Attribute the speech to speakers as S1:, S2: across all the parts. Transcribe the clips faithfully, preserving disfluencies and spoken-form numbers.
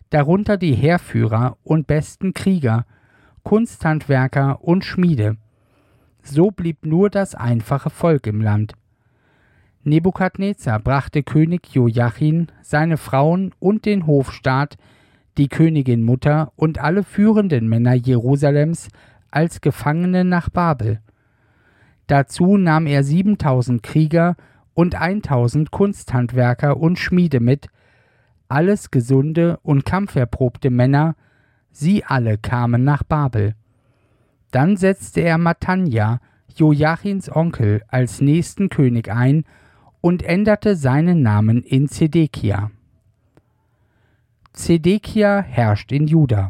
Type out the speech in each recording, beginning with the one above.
S1: darunter die Heerführer und besten Krieger, Kunsthandwerker und Schmiede. So blieb nur das einfache Volk im Land. Nebukadnezar brachte König Jojachin, seine Frauen und den Hofstaat, die Königin Mutter und alle führenden Männer Jerusalems als Gefangene nach Babel. Dazu nahm er siebentausend Krieger und eintausend Kunsthandwerker und Schmiede mit, alles gesunde und kampferprobte Männer, sie alle kamen nach Babel. Dann setzte er Mattanja, Jojachins Onkel, als nächsten König ein und änderte seinen Namen in Zedekia. Zedekia herrscht in Juda.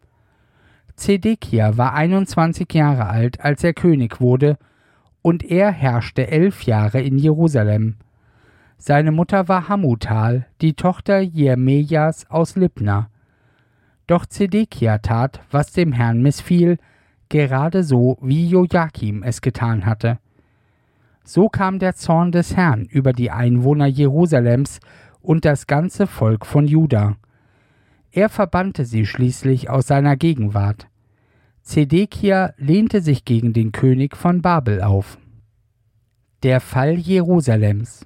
S1: Zedekia war einundzwanzig Jahre alt, als er König wurde, und er herrschte elf Jahre in Jerusalem. Seine Mutter war Hamutal, die Tochter Jeremias aus Libna. Doch Zedekia tat, was dem Herrn missfiel, gerade so, wie Joachim es getan hatte. So kam der Zorn des Herrn über die Einwohner Jerusalems und das ganze Volk von Juda. Er verbannte sie schließlich aus seiner Gegenwart. Zedekia lehnte sich gegen den König von Babel auf. Der Fall Jerusalems.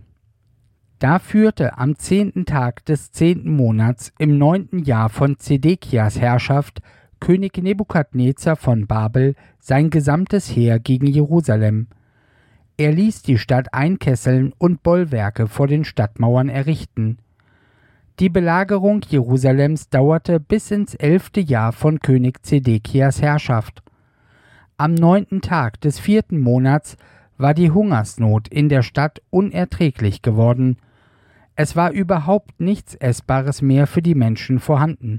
S1: Da führte am zehnten Tag des zehnten Monats im neunten Jahr von Zedekias Herrschaft König Nebukadnezar von Babel sein gesamtes Heer gegen Jerusalem. Er ließ die Stadt einkesseln und Bollwerke vor den Stadtmauern errichten. Die Belagerung Jerusalems dauerte bis ins elfte Jahr von König Zedekias Herrschaft. Am neunten Tag des vierten Monats war die Hungersnot in der Stadt unerträglich geworden. Es war überhaupt nichts Essbares mehr für die Menschen vorhanden.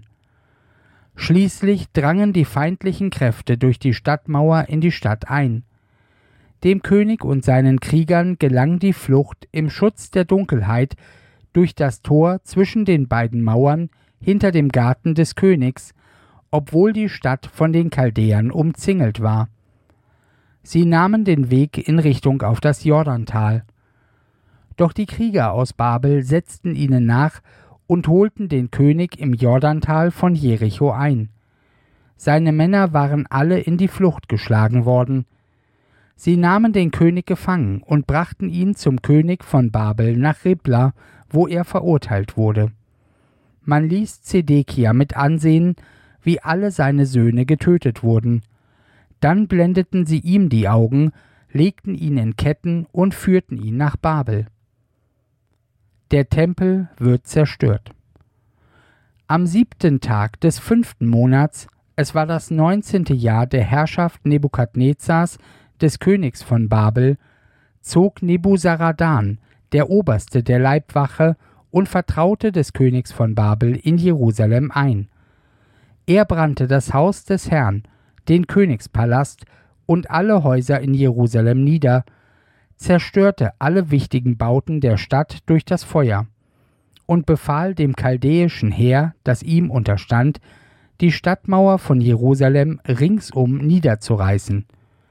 S1: Schließlich drangen die feindlichen Kräfte durch die Stadtmauer in die Stadt ein. Dem König und seinen Kriegern gelang die Flucht im Schutz der Dunkelheit durch das Tor zwischen den beiden Mauern hinter dem Garten des Königs, obwohl die Stadt von den Chaldäern umzingelt war. Sie nahmen den Weg in Richtung auf das Jordantal. Doch die Krieger aus Babel setzten ihnen nach und holten den König im Jordantal von Jericho ein. Seine Männer waren alle in die Flucht geschlagen worden. Sie nahmen den König gefangen und brachten ihn zum König von Babel nach Ribla, wo er verurteilt wurde. Man ließ Zedekia mit ansehen, wie alle seine Söhne getötet wurden. Dann blendeten sie ihm die Augen, legten ihn in Ketten und führten ihn nach Babel. Der Tempel wird zerstört. Am siebten Tag des fünften Monats, es war das neunzehnte Jahr der Herrschaft Nebukadnezars, des Königs von Babel, zog Nebuzaradan, der Oberste der Leibwache und Vertraute des Königs von Babel, in Jerusalem ein. Er brannte das Haus des Herrn, den Königspalast und alle Häuser in Jerusalem nieder, zerstörte alle wichtigen Bauten der Stadt durch das Feuer und befahl dem chaldäischen Heer, das ihm unterstand, die Stadtmauer von Jerusalem ringsum niederzureißen.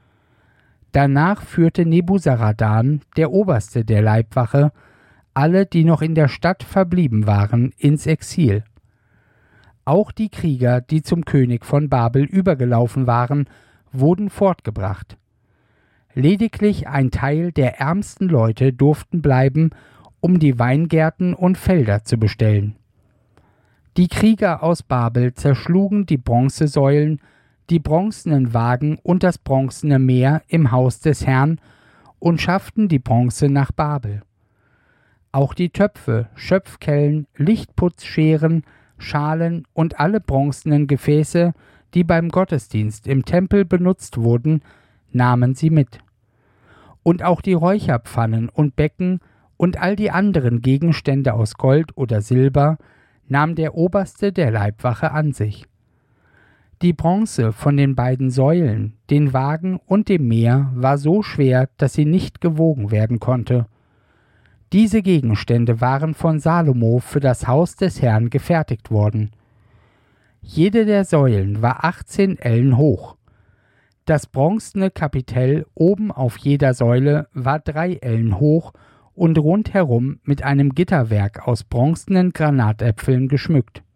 S1: Danach führte Nebuzaradan, der Oberste der Leibwache, alle, die noch in der Stadt verblieben waren, ins Exil. Auch die Krieger, die zum König von Babel übergelaufen waren, wurden fortgebracht. Lediglich ein Teil der ärmsten Leute durften bleiben, um die Weingärten und Felder zu bestellen. Die Krieger aus Babel zerschlugen die Bronzesäulen, die bronzenen Wagen und das bronzene Meer im Haus des Herrn und schafften die Bronze nach Babel. Auch die Töpfe, Schöpfkellen, Lichtputzscheren, Schalen und alle bronzenen Gefäße, die beim Gottesdienst im Tempel benutzt wurden, nahmen sie mit. Und auch die Räucherpfannen und Becken und all die anderen Gegenstände aus Gold oder Silber nahm der Oberste der Leibwache an sich. Die Bronze von den beiden Säulen, den Wagen und dem Meer war so schwer, dass sie nicht gewogen werden konnte. Diese Gegenstände waren von Salomo für das Haus des Herrn gefertigt worden. Jede der Säulen war achtzehn Ellen hoch. Das bronzene Kapitell oben auf jeder Säule war drei Ellen hoch und rundherum mit einem Gitterwerk aus bronzenen Granatäpfeln geschmückt.